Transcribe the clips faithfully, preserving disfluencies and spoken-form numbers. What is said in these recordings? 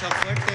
fuerte.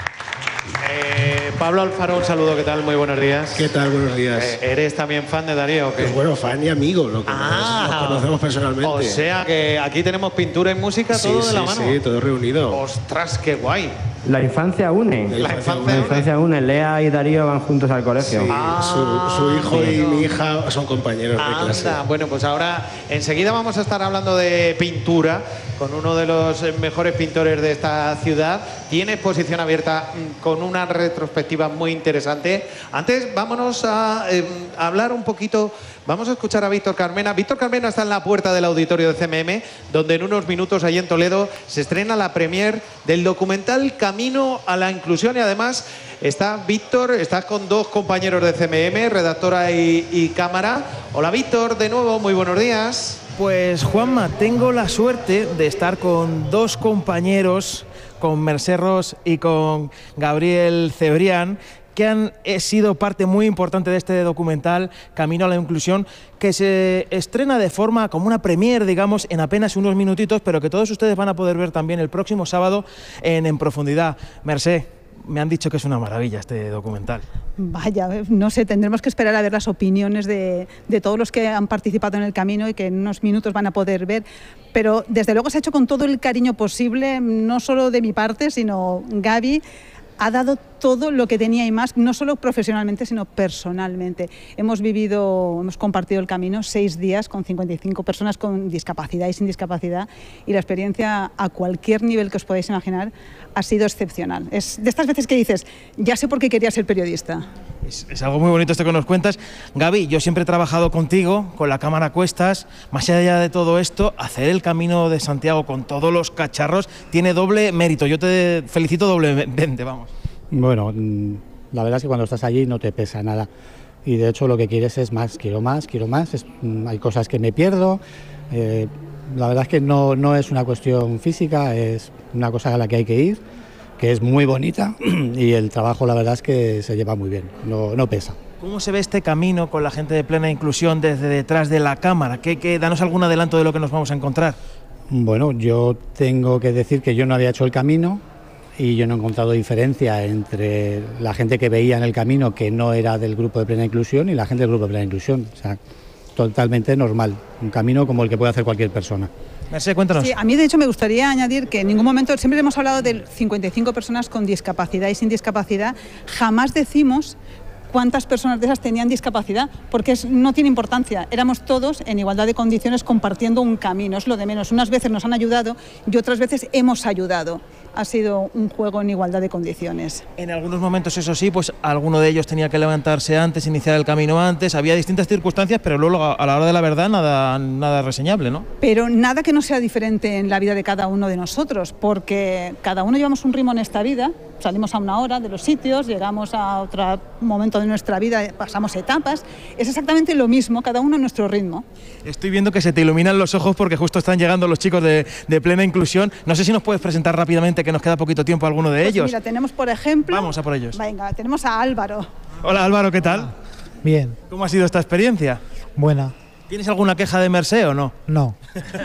Eh, Pablo Alfaro, un saludo, ¿qué tal? Muy buenos días. ¿Qué tal? Buenos días. Eh, ¿Eres también fan de Darío o qué? Pues bueno, fan y amigo, lo que Ah, nos conocemos personalmente. O sea que aquí tenemos pintura y música, todo sí, de la sí, mano. Sí, todo reunido. Ostras, qué guay. La infancia une. La La infancia infancia La infancia une. Lea y Darío van juntos al colegio. Sí, Ah, su, su hijo y amigo. mi hija son compañeros de clase. Anda, bueno, pues ahora enseguida vamos a estar hablando de pintura con uno de los mejores pintores de esta ciudad. Tiene exposición abierta mm, con una retrospectiva muy interesante. Antes, vámonos a, eh, a hablar un poquito. Vamos a escuchar a Víctor Carmena. Víctor Carmena está en la puerta del auditorio de C M M, donde en unos minutos allí en Toledo se estrena la premier del documental Camino a la Inclusión. Y además está Víctor, estás con dos compañeros de C M M, redactora y, y cámara. Hola Víctor, de nuevo, muy buenos días. Pues Juanma, tengo la suerte de estar con dos compañeros, con Mercè Ros y con Gabriel Cebrián, que han eh, sido parte muy importante de este documental Camino a la Inclusión, que se estrena de forma como una premier, digamos, en apenas unos minutitos, pero que todos ustedes van a poder ver también el próximo sábado en En Profundidad. Mercè, me han dicho que es una maravilla este documental. Vaya, no sé, tendremos que esperar a ver las opiniones de, de todos los que han participado en el camino y que en unos minutos van a poder ver, pero desde luego se ha hecho con todo el cariño posible, no solo de mi parte, sino Gaby ha dado todo lo que tenía y más, no solo profesionalmente, sino personalmente. Hemos vivido, hemos compartido el camino seis días con cincuenta y cinco personas con discapacidad y sin discapacidad, y la experiencia a cualquier nivel que os podáis imaginar ha sido excepcional. Es de estas veces que dices, ya sé por qué quería ser periodista. Es, es algo muy bonito esto que nos cuentas. Gaby, yo siempre he trabajado contigo, con la cámara a cuestas. Más allá de todo esto, hacer el Camino de Santiago con todos los cacharros tiene doble mérito. Yo te felicito doblemente, vamos. Bueno, la verdad es que cuando estás allí no te pesa nada. Y de hecho lo que quieres es más, quiero más, quiero más. Es, hay cosas que me pierdo. Eh, la verdad es que no, no es una cuestión física, es una cosa a la que hay que ir, que es muy bonita, y el trabajo la verdad es que se lleva muy bien, no, no pesa. ¿Cómo se ve este camino con la gente de Plena Inclusión desde detrás de la cámara? ¿Qué, qué, danos algún adelanto de lo que nos vamos a encontrar. Bueno, yo tengo que decir que yo no había hecho el camino y yo no he encontrado diferencia entre la gente que veía en el camino que no era del grupo de Plena Inclusión y la gente del grupo de Plena Inclusión. O sea, totalmente normal, un camino como el que puede hacer cualquier persona. Mercè, cuéntanos. Sí, a mí de hecho me gustaría añadir que en ningún momento, siempre hemos hablado de cincuenta y cinco personas con discapacidad y sin discapacidad, jamás decimos cuántas personas de esas tenían discapacidad, porque es, no tiene importancia. Éramos todos en igualdad de condiciones compartiendo un camino, es lo de menos. Unas veces nos han ayudado y otras veces hemos ayudado. Ha sido un juego en igualdad de condiciones. En algunos momentos, eso sí, pues alguno de ellos tenía que levantarse antes, iniciar el camino antes, había distintas circunstancias, pero luego a la hora de la verdad nada, nada reseñable, ¿no? Pero nada que no sea diferente en la vida de cada uno de nosotros, porque cada uno llevamos un ritmo en esta vida, salimos a una hora de los sitios, llegamos a otro momento de nuestra vida, pasamos etapas, es exactamente lo mismo, cada uno a nuestro ritmo. Estoy viendo que se te iluminan los ojos porque justo están llegando los chicos de, de Plena Inclusión. No sé si nos puedes presentar rápidamente, que nos queda poquito tiempo a alguno de Pues ellos. Mira, tenemos por ejemplo... Vamos a por ellos. Venga, tenemos a Álvaro. Hola Álvaro, ¿qué tal? Bien. ¿Cómo ha sido esta experiencia? Buena. ¿Tienes alguna queja de Mercè o no? No.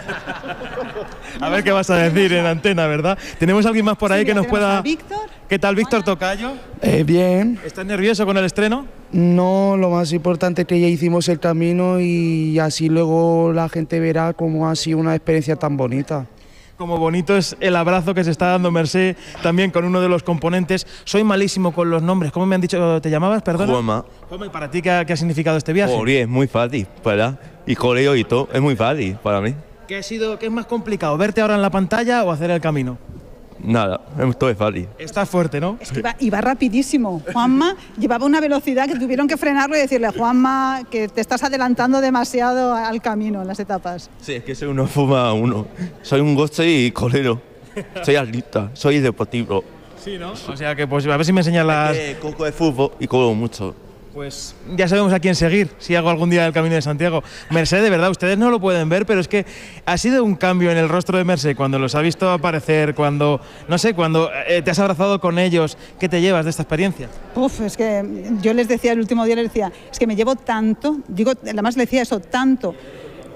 A ver qué vas a decir en antena, ¿verdad? ¿Tenemos alguien más por ahí Sí, que mira, nos pueda...? A Víctor. ¿Qué tal, Víctor Tocayo? Eh, bien. ¿Estás nervioso con el estreno? No, lo más importante es que ya hicimos el camino y así luego la gente verá cómo ha sido una experiencia tan bonita. Como bonito es el abrazo que se está dando Mercè también con uno de los componentes. Soy malísimo con los nombres. ¿Cómo me han dicho? ¿Te llamabas? Perdona. Juanma. Juanma, ¿y para ti qué ha, qué ha significado este viaje? Oye, es muy fácil, ¿verdad? Y coleo y todo, es muy fácil para mí. ¿Qué ha sido, qué es más complicado, verte ahora en la pantalla o hacer el camino? Nada, todo es fácil. Estás fuerte, ¿no? Es que iba, iba rapidísimo. Juanma llevaba una velocidad que tuvieron que frenarlo y decirle, Juanma, que te estás adelantando demasiado al camino en las etapas. Sí, es que soy uno fuma uno. Soy un goste y colero. Soy atleta, soy deportivo. Sí, ¿no? O sea que pues a ver si me enseñas las... Es que coco de fútbol y colo mucho. Pues ya sabemos a quién seguir, si hago algún día el Camino de Santiago. Mercè, de verdad, ustedes no lo pueden ver, pero es que ha sido un cambio en el rostro de Mercè cuando los ha visto aparecer, cuando, no sé, cuando eh, te has abrazado con ellos. ¿Qué te llevas de esta experiencia? Uf, es que yo les decía el último día, les decía, es que me llevo tanto, digo, además le decía eso, tanto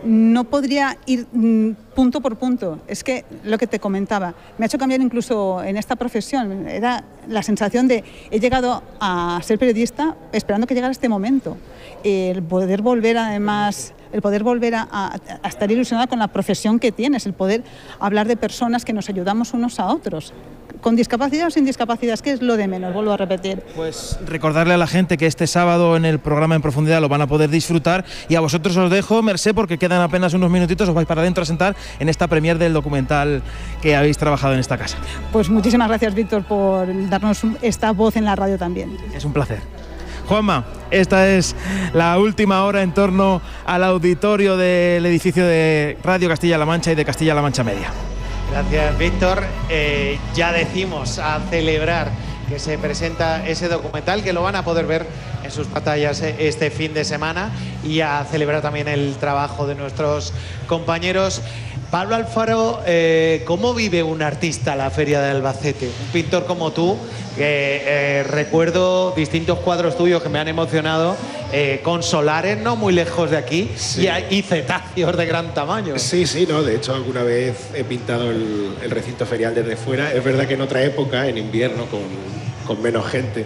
no podría ir mm, punto por punto. Es que lo que te comentaba, me ha hecho cambiar incluso en esta profesión. Era la sensación de, he llegado a ser periodista esperando que llegara este momento. El poder volver además, el poder volver a, a, a estar ilusionada con la profesión que tienes, el poder hablar de personas que nos ayudamos unos a otros. Con discapacidad o sin discapacidad, es que es lo de menos, vuelvo a repetir. Pues recordarle a la gente que este sábado en el programa En Profundidad lo van a poder disfrutar, y a vosotros os dejo, Mercé, porque quedan apenas unos minutitos, os vais para adentro a sentar en esta premier del documental que habéis trabajado en esta casa. Pues muchísimas gracias, Víctor, por darnos esta voz en la radio también. Es un placer. Juanma, esta es la última hora en torno al auditorio del edificio de Radio Castilla-La Mancha y de Castilla-La Mancha Media. Gracias, Víctor. Eh, ya decimos a celebrar que se presenta ese documental, que lo van a poder ver en sus pantallas este fin de semana, y a celebrar también el trabajo de nuestros compañeros. Pablo Alfaro, eh, ¿cómo vive un artista la Feria de Albacete? Un pintor como tú, que eh, recuerdo distintos cuadros tuyos que me han emocionado, eh, con solares no muy lejos de aquí, sí, y, y cetáceos de gran tamaño. Sí, sí, no, de hecho alguna vez he pintado el, el recinto ferial desde fuera. Es verdad que en otra época, en invierno, con, con menos gente,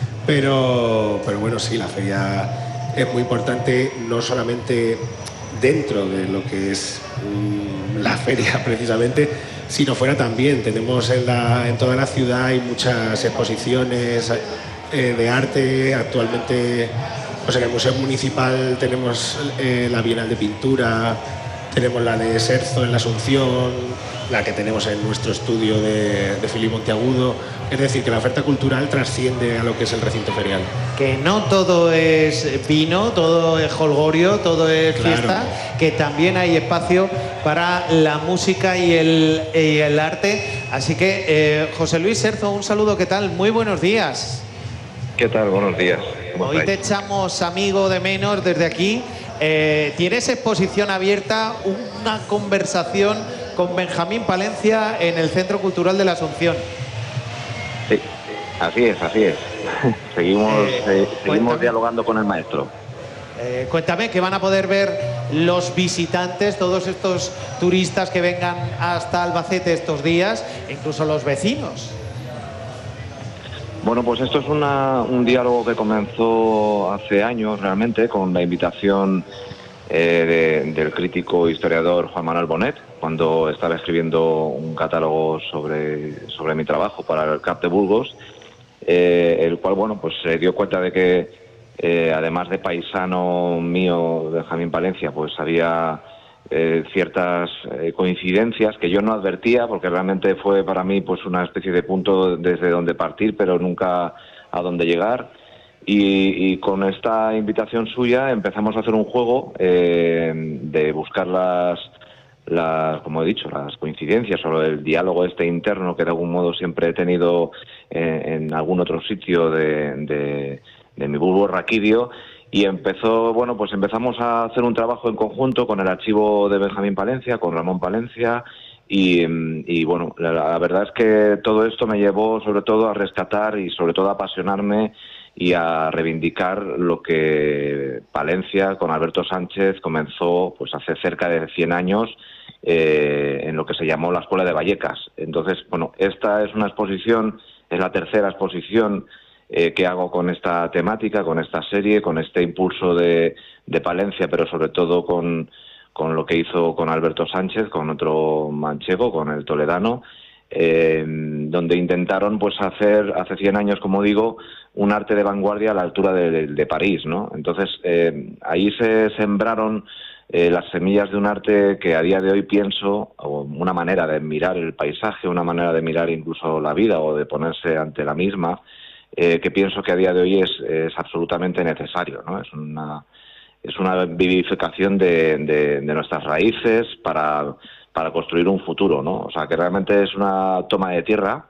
pero, pero bueno, sí, la feria es muy importante, no solamente dentro de lo que es um, la feria precisamente, sino fuera también. Tenemos en, la, en toda la ciudad hay muchas exposiciones eh, de arte. Actualmente, pues en el Museo Municipal tenemos eh, la Bienal de Pintura, tenemos la de Serzo en la Asunción, la que tenemos en nuestro estudio de, de Fili Monteagudo. Es decir, que la oferta cultural trasciende a lo que es el recinto ferial. Que no todo es vino, todo es jolgorio, todo es Claro. fiesta, que también hay espacio para la música y el, y el arte. Así que, eh, José Luis Serzo, un saludo, ¿qué tal? Muy buenos días. ¿Qué tal? Buenos días. ¿Cómo Hoy te estáis? echamos amigo de menos desde aquí. Eh, ¿Tienes exposición abierta, una conversación con Benjamín Palencia en el Centro Cultural de la Asunción? Sí, así es, así es. seguimos Eh, eh, seguimos cuéntame. dialogando con el maestro. Eh, cuéntame, ¿qué van a poder ver los visitantes, todos estos turistas que vengan hasta Albacete estos días, incluso los vecinos? Bueno, pues esto es una, un diálogo que comenzó hace años realmente, con la invitación eh, de- del crítico historiador Juan Manuel Bonet, cuando estaba escribiendo un catálogo sobre, sobre mi trabajo para el C A P de Burgos, eh, el cual, bueno, pues se dio cuenta de que, eh, además de paisano mío, Benjamín Palencia, pues había eh, ciertas eh, coincidencias que yo no advertía, porque realmente fue para mí pues una especie de punto desde donde partir, pero nunca a dónde llegar. Y, y con esta invitación suya empezamos a hacer un juego eh, de buscar las, las, como he dicho, las coincidencias o el diálogo este interno que de algún modo siempre he tenido eh, en algún otro sitio de, de, de mi bulbo raquídeo. Y empezó, bueno, pues empezamos a hacer un trabajo en conjunto con el archivo de Benjamín Palencia, con Ramón Palencia, y, y bueno, la, la verdad es que todo esto me llevó sobre todo a rescatar y sobre todo a apasionarme y a reivindicar lo que Palencia con Alberto Sánchez comenzó pues hace cerca de cien años eh, en lo que se llamó la Escuela de Vallecas. Entonces, bueno, esta es una exposición, es la tercera exposición eh, que hago con esta temática, con esta serie, con este impulso de, de Palencia, pero sobre todo con, con lo que hizo con Alberto Sánchez, con otro manchego, con el toledano, eh, donde intentaron pues hacer, hace cien años, como digo, un arte de vanguardia a la altura de, de, de París, ¿no? Entonces, eh, ahí se sembraron eh, las semillas de un arte que a día de hoy pienso, o una manera de mirar el paisaje, una manera de mirar incluso la vida o de ponerse ante la misma, eh, que pienso que a día de hoy es, es absolutamente necesario, ¿no? Es una, es una vivificación de, de, de nuestras raíces para, para construir un futuro, ¿no? O sea, que realmente es una toma de tierra,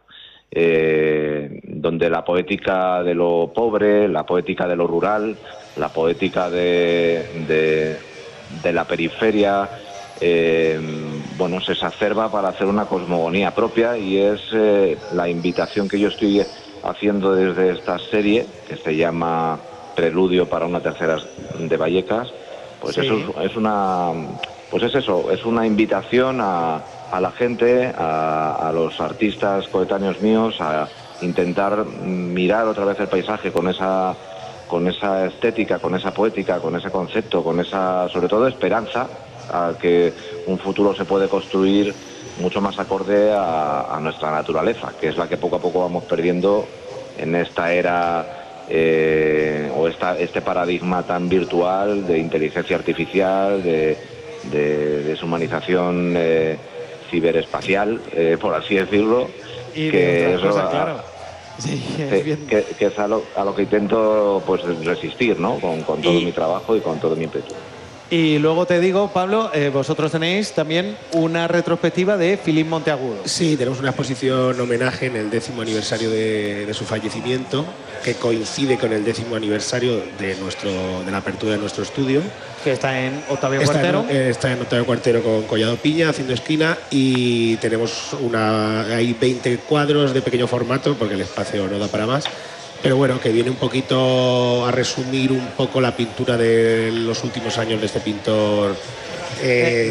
Eh, donde la poética de lo pobre, la poética de lo rural, la poética de, de, de la periferia, eh, bueno, se exacerba para hacer una cosmogonía propia, y es eh, la invitación que yo estoy haciendo desde esta serie, que se llama Preludio para una tercera de Vallecas. Pues Sí. eso es, es una pues es eso, es una invitación a, a la gente, a, a los artistas coetáneos míos, a intentar mirar otra vez el paisaje con esa, con esa estética, con esa poética, con ese concepto, con esa, sobre todo, esperanza a que un futuro se puede construir mucho más acorde a, a nuestra naturaleza, que es la que poco a poco vamos perdiendo en esta era eh, o esta, este paradigma tan virtual de inteligencia artificial, de, de deshumanización eh, ciberespacial, eh, por así decirlo, Y que de es, otras cosas, a- claro. Sí, es que, bien. que- que es a lo, a lo que intento pues resistir, ¿no? Con, con todo Y- mi trabajo y con todo mi ímpetu. Y luego te digo, Pablo, eh, vosotros tenéis también una retrospectiva de Philippe Monteagudo. Sí, tenemos una exposición homenaje en el décimo aniversario de, de su fallecimiento, que coincide con el décimo aniversario de, nuestro, de la apertura de nuestro estudio. Que está en Octavio Está Cuartero. en, eh, está en Octavio Cuartero con Collado Piña, haciendo esquina, y tenemos una, hay veinte cuadros de pequeño formato, porque el espacio no da para más. Pero bueno, que viene un poquito a resumir un poco la pintura de los últimos años de este pintor eh,